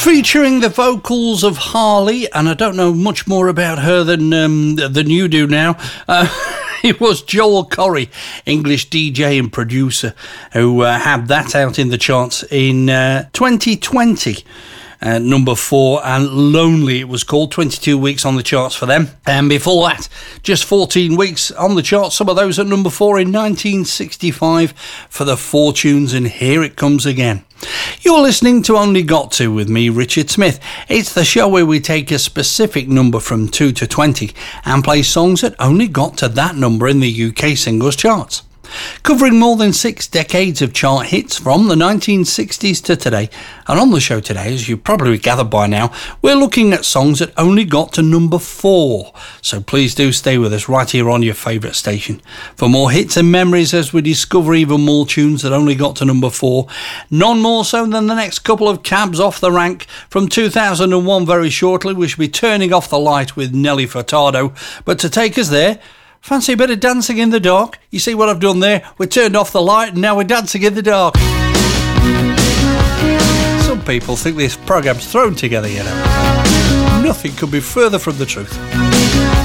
Featuring the vocals of Harley, and I don't know much more about her than you do now. It was Joel Corry, English DJ and producer, who had that out in the charts in 2020. Number 4, and Lonely it was called, 22 weeks on the charts for them. And before that, just 14 weeks on the charts, some of those at number 4 in 1965 for the Fortunes, and Here It Comes Again. You're listening to Only Got To with me, Richard Smith. It's the show where we take a specific number from 2 to 20 and play songs that only got to that number in the UK singles charts. Covering more than 6 decades of chart hits from the 1960s to today. And on the show today, as you probably gathered by now, we're looking at songs that only got to number 4. So please do stay with us right here on your favourite station for more hits and memories as we discover even more tunes that only got to number 4. None more so than the next couple of cabs off the rank. From 2001 very shortly, we shall be turning off the light with Nelly Furtado. But to take us there, fancy a bit of Dancing in the Dark? You see what I've done there? We turned off the light and now we're dancing in the dark. Some people think this programme's thrown together, you know. Nothing could be further from the truth.